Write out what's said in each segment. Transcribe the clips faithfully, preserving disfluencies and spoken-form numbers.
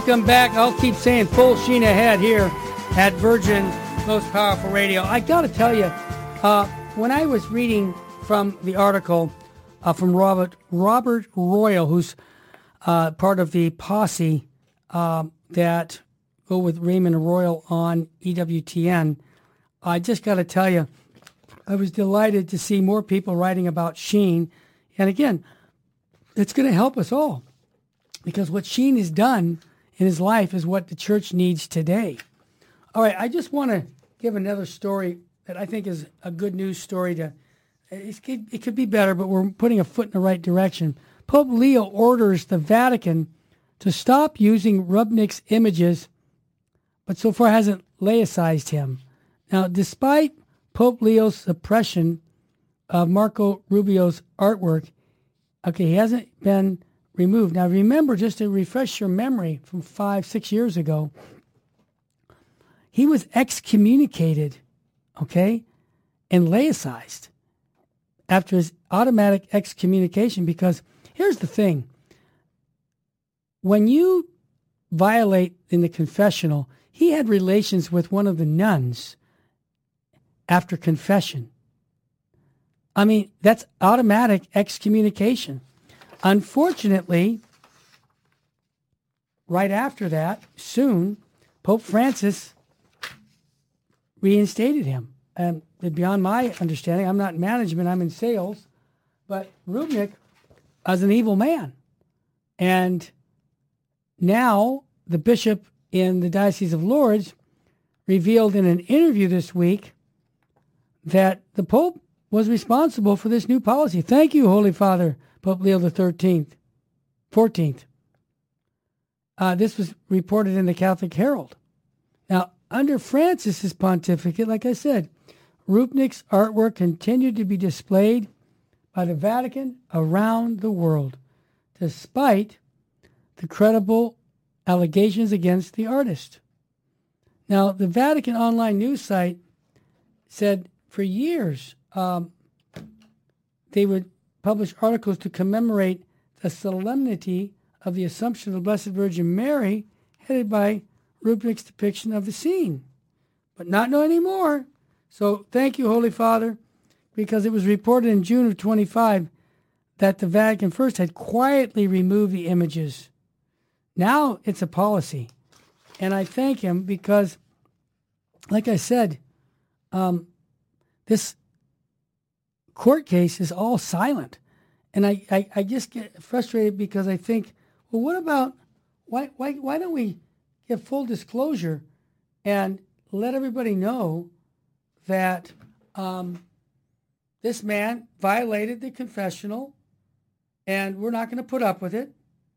Welcome back. I'll keep saying full sheen ahead here at Virgin Most Powerful Radio. I got to tell you, uh, when I was reading from the article uh, from Robert Robert Royal, who's uh, part of the posse um, that go with Raymond Royal on E W T N, I just got to tell you, I was delighted to see more people writing about Sheen. And again, it's going to help us all, because what Sheen has done in his life is what the church needs today. All right, I just want to give another story that I think is a good news story. To it could, it could be better, but we're putting a foot in the right direction. Pope Leo orders the Vatican to stop using Rubnik's images, but so far hasn't laicized him. Now, despite Pope Leo's suppression of Marco Rubio's artwork, okay, he hasn't been removed. Now, remember, just to refresh your memory from five, six years ago, he was excommunicated, okay, and laicized after his automatic excommunication, because here's the thing. When you violate in the confessional, he had relations with one of the nuns after confession. I mean, that's automatic excommunication. Unfortunately, right after that, soon, Pope Francis reinstated him. And beyond my understanding, I'm not in management, I'm in sales, but Rubnik was an evil man. And now the bishop in the Diocese of Lourdes revealed in an interview this week that the Pope was responsible for this new policy. Thank you, Holy Father, Pope Leo the thirteenth, fourteenth. Uh, this was reported in the Catholic Herald. Now, under Francis's pontificate, like I said, Rubnik's artwork continued to be displayed by the Vatican around the world, despite the credible allegations against the artist. Now, the Vatican online news site said for years um, they would publish articles to commemorate the solemnity of the Assumption of the Blessed Virgin Mary, headed by Rubnik's depiction of the scene. But not no anymore. So thank you, Holy Father, because it was reported in June of twenty-five that the Vatican first had quietly removed the images. Now it's a policy. And I thank him because, like I said, um, this court case is all silent. And I, I, I just get frustrated because I think, well, what about, why, why, why don't we give full disclosure and let everybody know that um, this man violated the confessional and we're not going to put up with it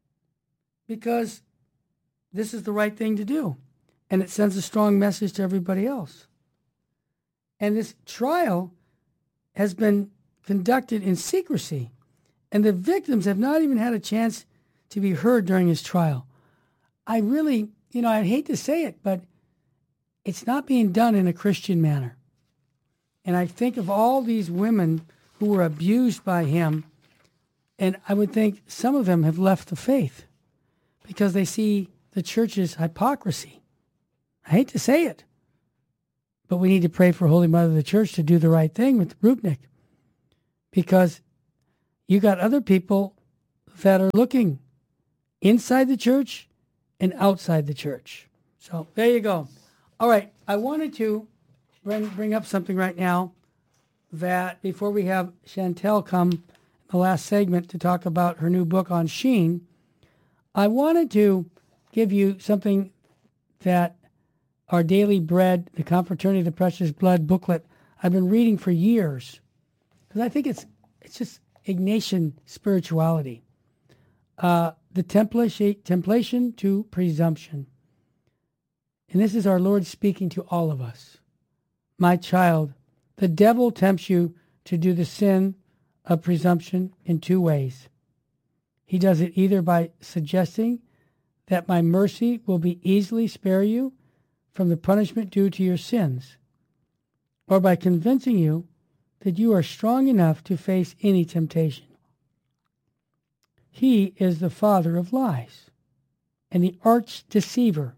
because this is the right thing to do. And it sends a strong message to everybody else. And this trial has been conducted in secrecy, and the victims have not even had a chance to be heard during his trial. I really, you know, I hate to say it, but it's not being done in a Christian manner. And I think of all these women who were abused by him, and I would think some of them have left the faith because they see the church's hypocrisy. I hate to say it, but we need to pray for Holy Mother of the Church to do the right thing with Rubnik, because you got other people that are looking inside the church and outside the church. So there you go. All right, I wanted to bring, bring up something right now that before we have Chantel come in the last segment to talk about her new book on Sheen, I wanted to give you something that our Daily Bread, the Confraternity of the Precious Blood booklet, I've been reading for years because I think it's it's just Ignatian spirituality. Uh, the temptation, temptation to presumption. And this is our Lord speaking to all of us. My child, the devil tempts you to do the sin of presumption in two ways. He does it either by suggesting that my mercy will be easily spare you from the punishment due to your sins, or by convincing you that you are strong enough to face any temptation. He is the father of lies, and the arch deceiver.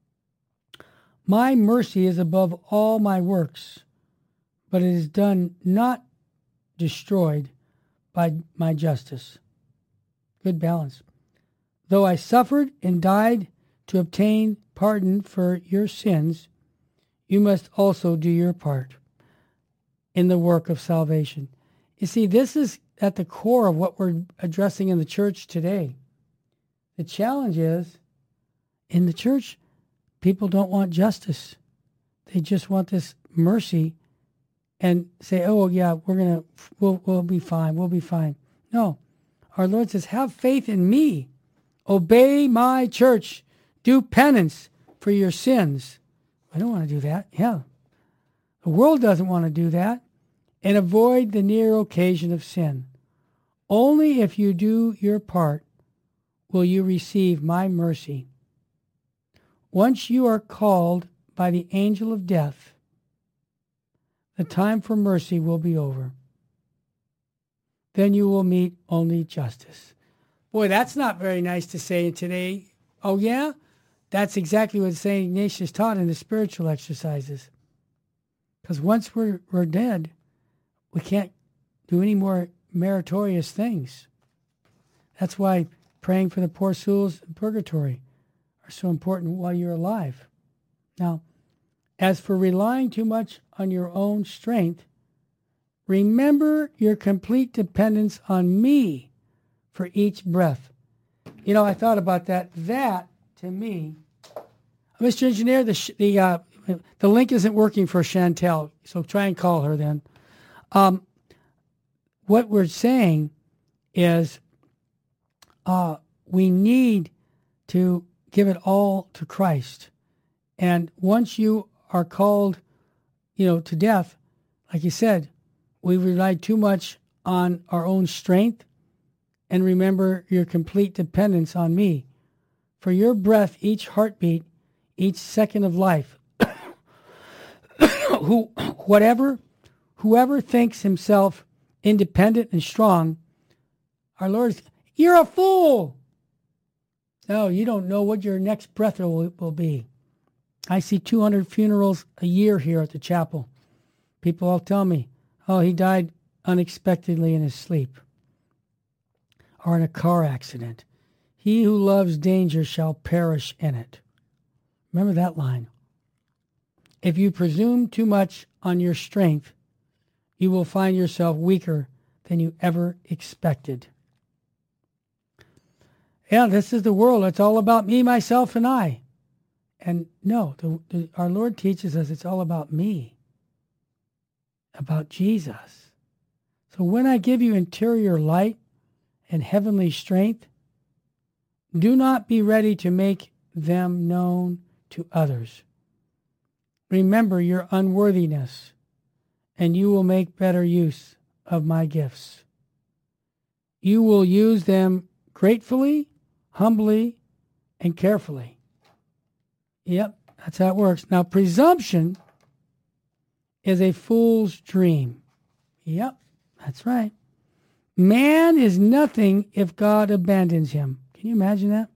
My mercy is above all my works, but it is done not destroyed by my justice. Good balance. Though I suffered and died to obtain pardon for your sins, you must also do your part in the work of salvation. You see, this is at the core of what we're addressing in the church today. The challenge is, in the church, people don't want justice. They just want this mercy and say, oh, yeah, we're going to, we'll, we'll be fine, we'll be fine. No, our Lord says, have faith in me. Obey my church. Do penance for your sins. I don't want to do that. Yeah. The world doesn't want to do that. And avoid the near occasion of sin. Only if you do your part will you receive my mercy. Once you are called by the angel of death, the time for mercy will be over. Then you will meet only justice. Boy, that's not very nice to say today. Oh, yeah? That's exactly what Saint Ignatius taught in the spiritual exercises. Because once we're, we're dead, we can't do any more meritorious things. That's why praying for the poor souls in purgatory are so important while you're alive. Now, as for relying too much on your own strength, remember your complete dependence on me for each breath. You know, I thought about that. That, to me, Mister Engineer, the the uh, the link isn't working for Chantel, so try and call her then. Um, what we're saying is uh, we need to give it all to Christ. And once you are called, you know, to death, like you said, we relied too much on our own strength. And remember your complete dependence on me. For your breath, each heartbeat, each second of life, who, whatever, whoever thinks himself independent and strong, our Lord, you're a fool. No, you don't know what your next breath will, will be. I see two hundred funerals a year here at the chapel. People all tell me, oh, he died unexpectedly in his sleep or in a car accident. He who loves danger shall perish in it. Remember that line. If you presume too much on your strength, you will find yourself weaker than you ever expected. Yeah, this is the world. It's all about me, myself, and I. And no, the, the, our Lord teaches us it's all about me, about Jesus. So when I give you interior light and heavenly strength, do not be ready to make them known to others. Remember your unworthiness, and you will make better use of my gifts. You will use them gratefully, humbly, and carefully. Yep, that's how it works. Now, presumption is a fool's dream. Yep, that's right. Man is nothing if God abandons him. Can you imagine that?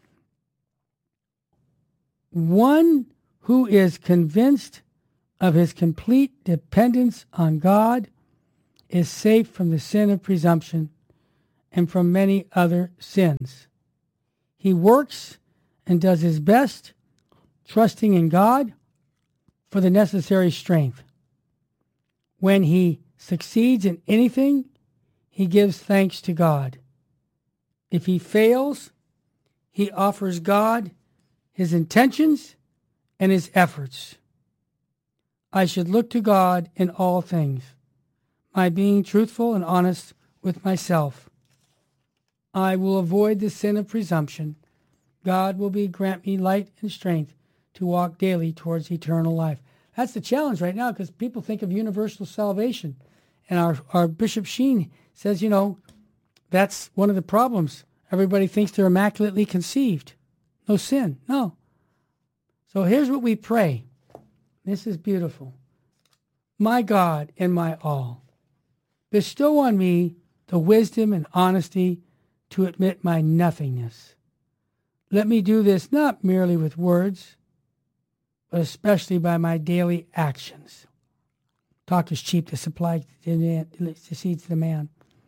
One who is convinced of his complete dependence on God is safe from the sin of presumption and from many other sins. He works and does his best, trusting in God for the necessary strength. When he succeeds in anything, he gives thanks to God. If he fails, he offers God his intentions and his efforts. I should look to God in all things, by being truthful and honest with myself. I will avoid the sin of presumption. God will be grant me light and strength to walk daily towards eternal life. That's the challenge right now, because people think of universal salvation. And our, our Bishop Sheen says, you know, that's one of the problems. Everybody thinks they're immaculately conceived. No sin. No. So here's what we pray. This is beautiful. My God and my all, bestow on me the wisdom and honesty to admit my nothingness. let me do this not merely with words, but especially by my daily actions. Talk is cheap to supply to seed to the man.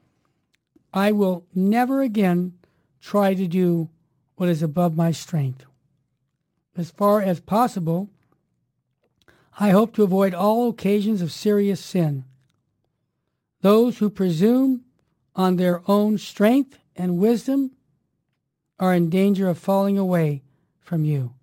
I will never again try to do what is above my strength. As far as possible, I hope to avoid all occasions of serious sin. Those who presume on their own strength and wisdom are in danger of falling away from you.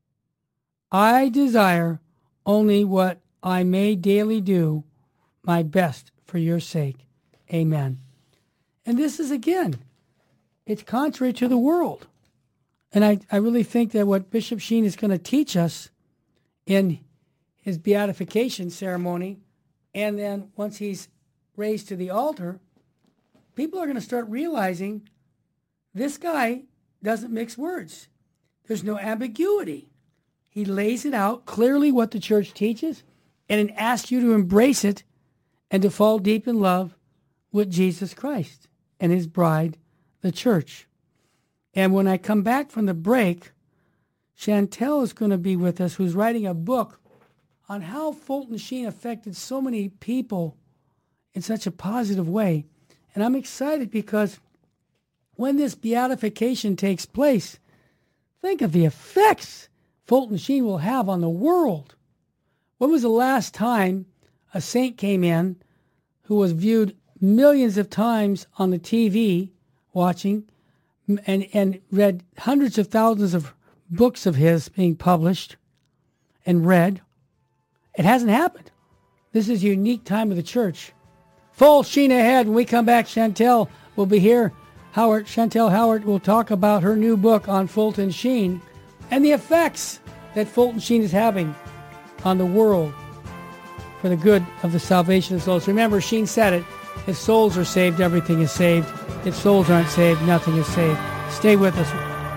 I desire only what I may daily do my best for your sake. Amen. And this is, again, it's contrary to the world. And I, I really think that what Bishop Sheen is going to teach us in his beatification ceremony, and then once he's raised to the altar, people are going to start realizing this guy doesn't mix words. There's no ambiguity. He lays it out clearly what the church teaches, and then asks you to embrace it and to fall deep in love with Jesus Christ and his bride, the church. And when I come back from the break, Chantel is going to be with us, who's writing a book on how Fulton Sheen affected so many people in such a positive way. And I'm excited because when this beatification takes place, think of the effects Fulton Sheen will have on the world. When was the last time a saint came in who was viewed millions of times on the T V watching and, and read hundreds of thousands of books of his being published and read? It hasn't happened. This is a unique time of the church. Full Sheen ahead. When we come back, Chantel will be here. Howard, Chantel Howard will talk about her new book on Fulton Sheen and the effects that Fulton Sheen is having on the world for the good of the salvation of souls. Remember, Sheen said it, if souls are saved, everything is saved. If souls aren't saved, nothing is saved. Stay with us.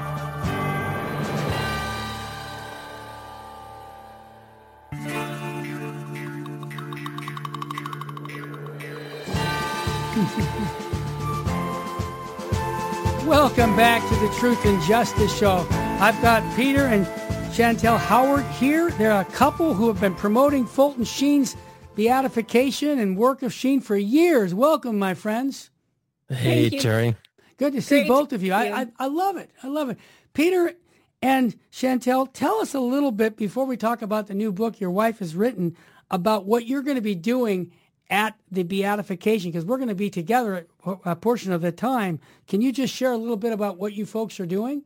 Welcome back to the Truth and Justice Show. I've got Peter and Chantel Howard here. They're a couple who have been promoting Fulton Sheen's beatification and work of Sheen for years. Welcome, my friends. Hey, Terry. Good to see Great both of you. I, I I love it. I love it. Peter and Chantel, tell us a little bit before we talk about the new book your wife has written about what you're going to be doing at the beatification, because we're going to be together a portion of the time. Can you just share a little bit about what you folks are doing?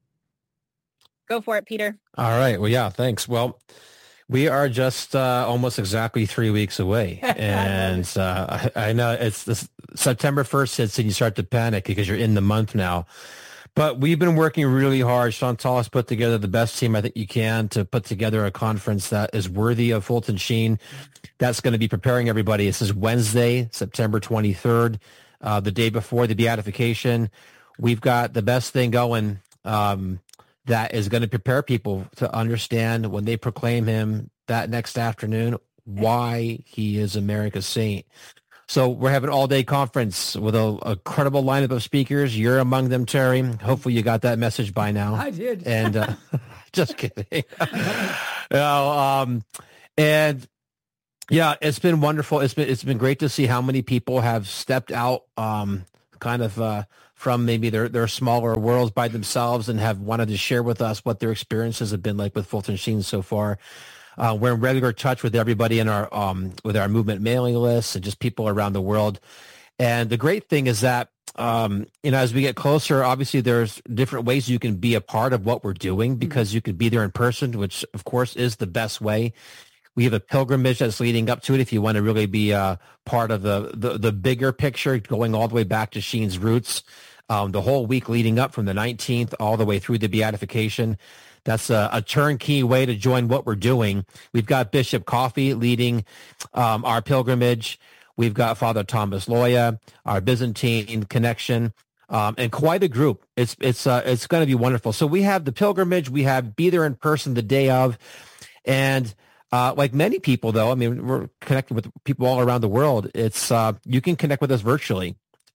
Go for it, Peter. All right. Well, yeah, thanks. Well, we are just uh, almost exactly three weeks away. And uh, I, I know it's this, September first hits and you start to panic because you're in the month now. But we've been working really hard. Chantal has put together the best team I think you can to put together a conference that is worthy of Fulton Sheen. That's going to be preparing everybody. This is Wednesday, September twenty-third, uh, the day before the beatification. We've got the best thing going um, that is going to prepare people to understand when they proclaim him that next afternoon why he is America's saint. So we're having an all-day conference with a, a credible lineup of speakers. You're among them, Terry. Hopefully you got that message by now. I did. And uh, just kidding. you know, um, and yeah, it's been wonderful. It's been it's been great to see how many people have stepped out, um, kind of uh, from maybe their their smaller worlds by themselves and have wanted to share with us what their experiences have been like with Fulton Sheen so far. Uh, we're in regular touch with everybody in our um, with our movement mailing lists and just people around the world. And the great thing is that, um, you know, as we get closer, obviously there's different ways you can be a part of what we're doing because mm-hmm. you can be there in person, which of course is the best way. We have a pilgrimage that's leading up to it if you want to really be uh, part of the, the, the bigger picture, going all the way back to Sheen's roots, um, the whole week leading up from the nineteenth all the way through the beatification. That's a, a turnkey way to join what we're doing. We've got Bishop Coffey leading um, our pilgrimage. We've got Father Thomas Loya, our Byzantine connection, um, and quite a group. It's it's uh, it's going to be wonderful. So we have the pilgrimage. We have be there in person the day of, and uh, like many people, though, I mean, we're connected with people all around the world. It's uh, you can connect with us virtually.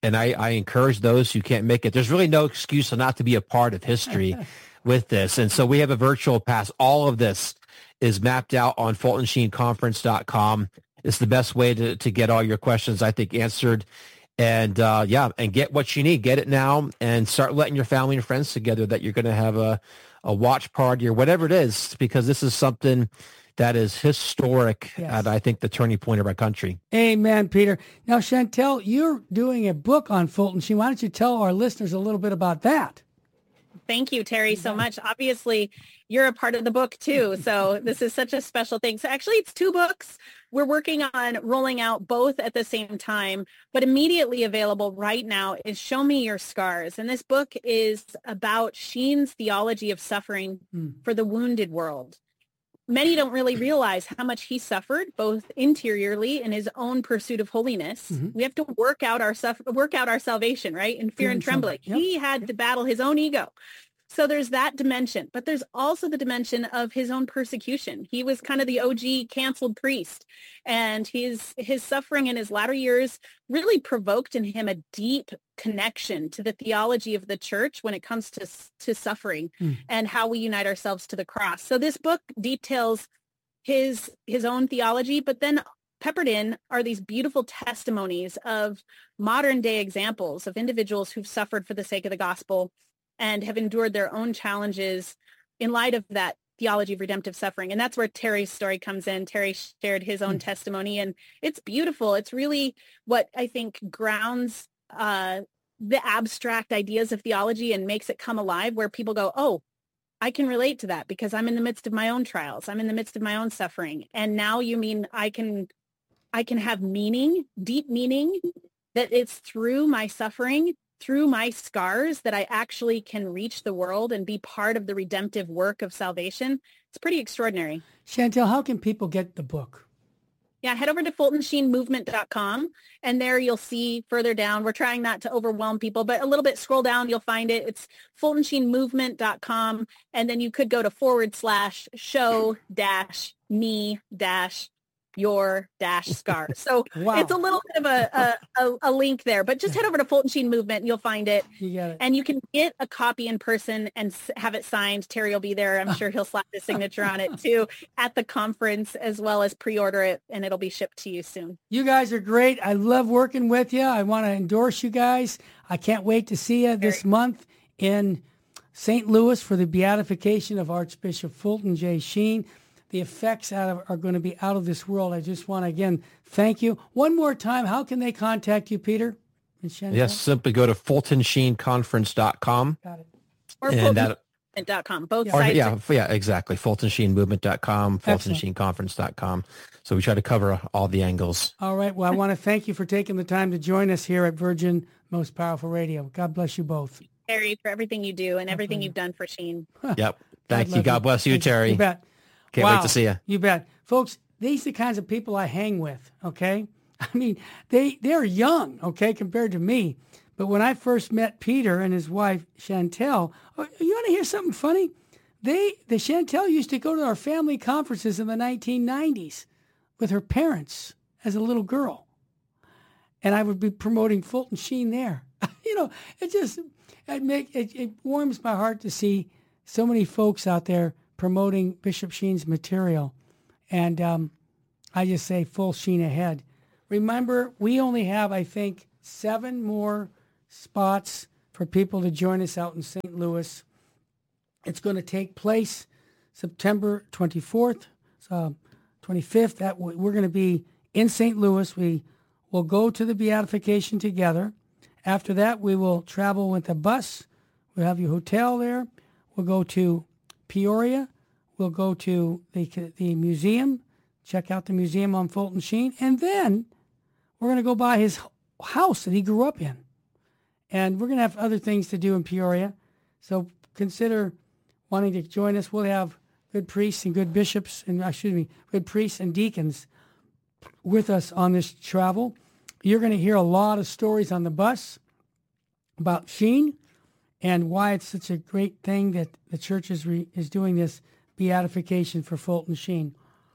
And I, I encourage those who can't make it. There's really no excuse not to be a part of history with this. And so we have a virtual pass. All of this is mapped out on fulton sheen conference dot com. It's the best way to, to get all your questions, I think, answered. And uh, yeah, and get what you need. Get it now and start letting your family and friends together that you're going to have a, a watch party or whatever it is, because this is something that is historic Yes. at, I think, the turning point of our country. Amen, Peter. Now, Chantel, you're doing a book on Fulton Sheen. Why don't you tell our listeners a little bit about that? Thank you, Terry, so much. Obviously, you're a part of the book too. So this is such a special thing. So actually, it's two books. We're working on rolling out both at the same time, but immediately available right now is Show Me Your Scars. And this book is about Sheen's theology of suffering Hmm. for the wounded world. Many don't really realize how much he suffered, both interiorly in his own pursuit of holiness. Mhm. We have to work out our suffer- work out our salvation, right? In fear and trembling. Yep. He had to battle his own ego. So there's that dimension, but there's also the dimension of his own persecution. He was kind of the O G canceled priest, and his his suffering in his latter years really provoked in him a deep connection to the theology of the church when it comes to to suffering Mm. and how we unite ourselves to the cross. So this book details his his own theology, but then peppered in are these beautiful testimonies of modern day examples of individuals who've suffered for the sake of the gospel and have endured their own challenges in light of that theology of redemptive suffering. And that's where Terry's story comes in. Terry shared his own Mm. testimony, and it's beautiful. It's really what I think grounds uh, the abstract ideas of theology and makes it come alive, where people go, oh, I can relate to that because I'm in the midst of my own trials. I'm in the midst of my own suffering. And now you mean I can, I can have meaning, deep meaning, that it's through my suffering, through my scars, that I actually can reach the world and be part of the redemptive work of salvation. It's pretty extraordinary. Chantel, how can people get the book? Yeah, head over to fulton sheen movement dot com, and there you'll see further down. We're trying not to overwhelm people, but a little bit scroll down, you'll find it. It's fulton sheen movement dot com, and then you could go to forward slash show dash me dash your dash scar. So Wow. it's a little bit of a, a, a, a link there, but just head over to Fulton Sheen Movement and you'll find it. You got it. And you can get a copy in person and s- have it signed. Terry will be there. I'm sure he'll slap his signature on it too at the conference, as well as pre-order it, and it'll be shipped to you soon. You guys are great. I love working with you. I want to endorse you guys. I can't wait to see you this month in Saint Louis for the beatification of Archbishop Fulton J. Sheen. The effects out of, are going to be out of this world. I just want to, again, thank you. One more time, how can they contact you, Peter? And Chantel? Yes, simply go to fulton sheen conference dot com. Got it. Or And fulton that, movement dot com. Both Yeah. or, sites. yeah, yeah, exactly. fulton sheen movement dot com, fulton Excellent. sheen conference dot com. So we try to cover all the angles. All right. Well, I want to thank you for taking the time to join us here at Virgin Most Powerful Radio. God bless you both. Terry, for everything you do and everything pleasure. you've done for Sheen. Yep. Thank you. love God bless you, Thank Terry. You bet. Can't Wow. wait to see you. You bet. Folks, these are the kinds of people I hang with, okay? I mean, they, they're young, okay, compared to me. But when I first met Peter and his wife, Chantel, oh, you want to hear something funny? They, the Chantel used to go to our family conferences in the nineteen nineties with her parents as a little girl. And I would be promoting Fulton Sheen there. You know, it just, it, make, it, it warms my heart to see so many folks out there promoting Bishop Sheen's material. And um, I just say full Sheen ahead. Remember, we only have, I think, seven more spots for people to join us out in Saint Louis. It's going to take place September twenty-fourth, uh, twenty-fifth. That w- we're going to be in Saint Louis. We will go to the beatification together. After that, we will travel with a bus. We'll have your hotel there. We'll go to Peoria. We'll go to the the museum, check out the museum on Fulton Sheen, and then we're going to go by his house that he grew up in. And we're going to have other things to do in Peoria. So consider wanting to join us. We'll have good priests and good bishops, and excuse me, good priests and deacons with us on this travel. You're going to hear a lot of stories on the bus about Sheen and why it's such a great thing that the church is re, is doing this beatification for Fulton Sheen.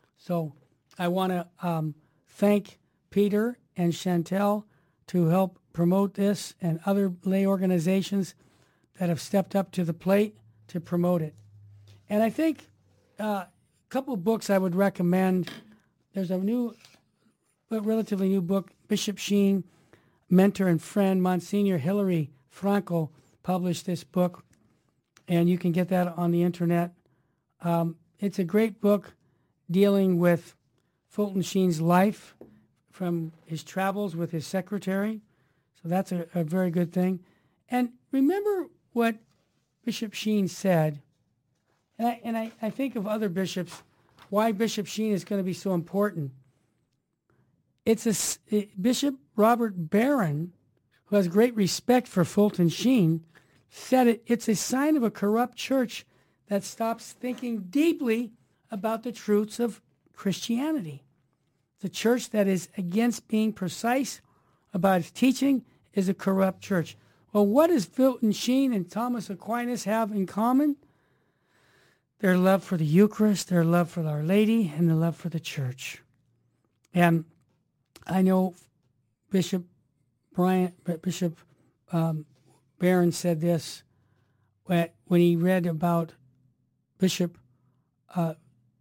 So I want to um, thank Peter and Chantel to help promote this, and other lay organizations that have stepped up to the plate to promote it. And I think uh, a couple of books I would recommend. There's a new, a relatively new book, Bishop Sheen, mentor and friend, Monsignor Hilary Frankel published this book, and you can get that on the internet. Um, it's a great book dealing with Fulton Sheen's life from his travels with his secretary. So that's a, a very good thing. And remember what Bishop Sheen said, and I, and I, I think of other bishops, why Bishop Sheen is going to be so important. It's a, it, Bishop Robert Barron, who has great respect for Fulton Sheen, said it, it's a sign of a corrupt church that stops thinking deeply about the truths of Christianity. The church that is against being precise about its teaching is a corrupt church. Well, what does Fulton Sheen and Thomas Aquinas have in common? Their love for the Eucharist, their love for Our Lady, and their love for the church. And I know Bishop Brian, Bishop um, Barron said this when he read about Bishop uh,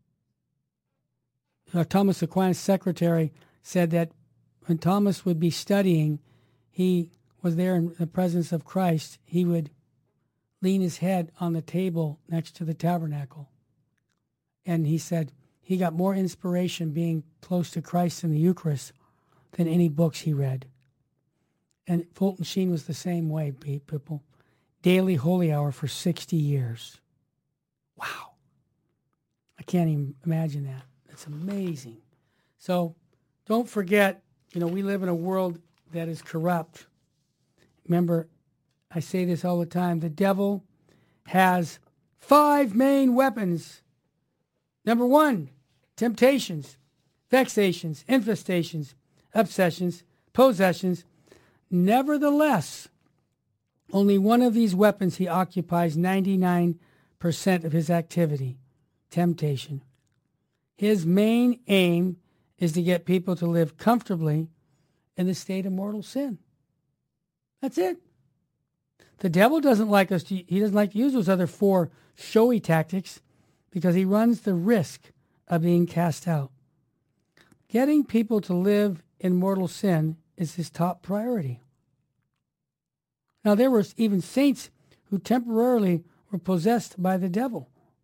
uh, Thomas Aquinas' secretary said that when Thomas would be studying, he was there in the presence of Christ, he would lean his head on the table next to the tabernacle. And he said he got more inspiration being close to Christ in the Eucharist than any books he read. And Fulton Sheen was the same way, people. Daily holy hour for sixty years. Wow. I can't even imagine that. It's amazing. So don't forget, you know, we live in a world that is corrupt. Remember, I say this all the time, the devil has five main weapons. Number one, temptations, vexations, infestations, obsessions, possessions. Nevertheless, only one of these weapons he occupies ninety-nine percent of his activity, temptation. His main aim is to get people to live comfortably in the state of mortal sin. That's it. The devil doesn't like us to, he doesn't like to use those other four showy tactics because he runs the risk of being cast out. Getting people to live in mortal sin is his top priority. Now, there were even saints who temporarily were possessed by the devil.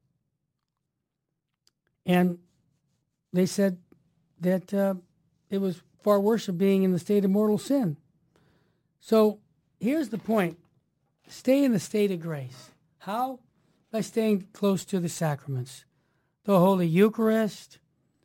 And they said that uh, it was far worse of being in the state of mortal sin. So here's the point. Stay in the state of grace. How? By staying close to the sacraments. The Holy Eucharist,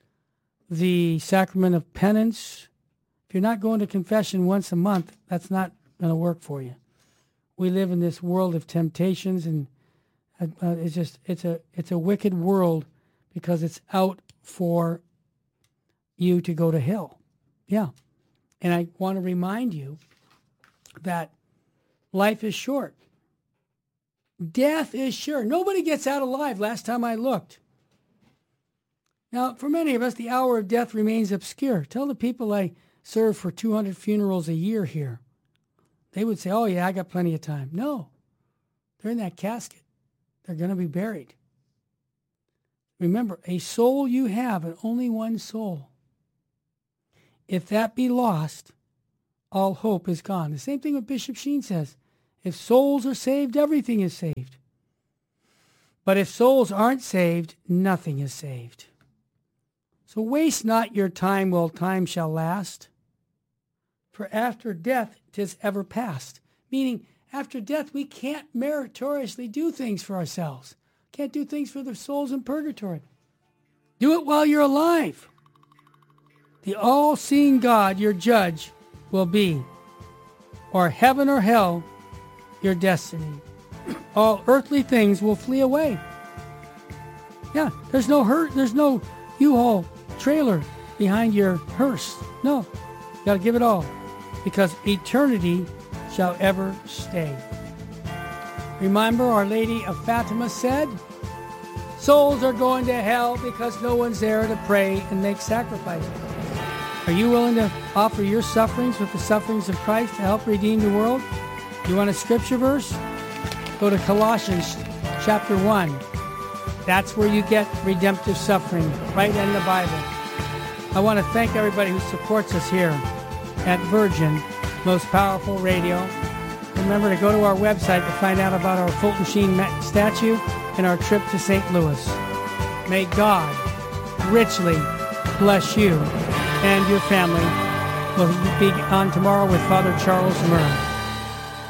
the sacrament of penance. If you're not going to confession once a month, that's not going to work for you. We live in this world of temptations, and uh, it's just it's a it's a wicked world because it's out for you to go to hell. Yeah. And I want to remind you that life is short. Death is sure. Nobody gets out alive last time I looked. Now, for many of us, the hour of death remains obscure. Tell the people I serve for two hundred funerals a year here. They would say, oh, yeah, I got plenty of time. No, they're in that casket. They're going to be buried. Remember, a soul you have, and only one soul. If that be lost, all hope is gone. The same thing what Bishop Sheen says. If souls are saved, everything is saved. But if souls aren't saved, nothing is saved. So waste not your time while time shall last. For after death, 'tis ever past. Meaning, after death, we can't meritoriously do things for ourselves. Can't do things for the souls in purgatory. Do it while you're alive. The all-seeing God, your judge, will be, or heaven or hell, your destiny. All earthly things will flee away. Yeah, there's no hurt, there's no U-Haul trailer behind your hearse. No, you got to give it all, because eternity shall ever stay. Remember, Our Lady of Fatima said, souls are going to hell because no one's there to pray and make sacrifices. Are you willing to offer your sufferings with the sufferings of Christ to help redeem the world? You want a scripture verse? Go to Colossians chapter one. That's where you get redemptive suffering, right in the Bible. I want to thank everybody who supports us here at Virgin, Most Powerful Radio. Remember to go to our website to find out about our Fulton Sheen statue and our trip to Saint Louis. May God richly bless you and your family. We'll be on tomorrow with Father Charles Murray.